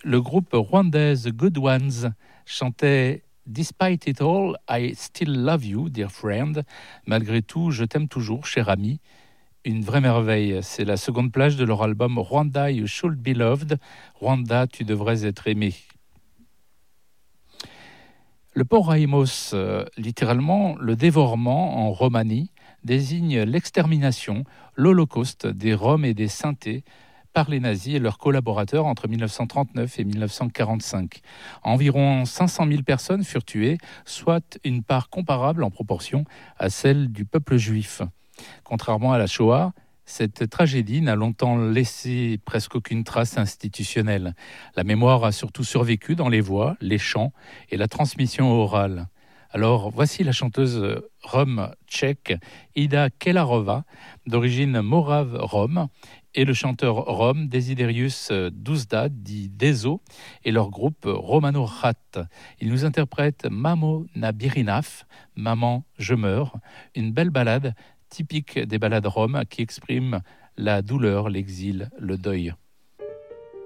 le groupe rwandais The Good Ones chantait Despite it all, I still love you, dear friend. Malgré tout, je t'aime toujours, cher ami. Une vraie merveille. C'est la seconde plage de leur album Rwanda, You Should Be Loved. Rwanda, tu devrais être aimé. Le porraimos, littéralement le dévorement en Roumanie, désigne l'extermination, l'holocauste des Roms et des Sintés par les nazis et leurs collaborateurs entre 1939 et 1945. Environ 500 000 personnes furent tuées, soit une part comparable en proportion à celle du peuple juif. Contrairement à la Shoah, cette tragédie n'a longtemps laissé presque aucune trace institutionnelle. La mémoire a surtout survécu dans les voix, les chants et la transmission orale. Alors voici la chanteuse rome tchèque Ida Kelarova, d'origine morave rome, et le chanteur rome Desiderius Duzda, dit Dezo, et leur groupe Romano Rat. Ils nous interprètent Mamo na birinaf, Maman, je meurs, une belle ballade typique des ballades roms qui exprime la douleur, l'exil, le deuil.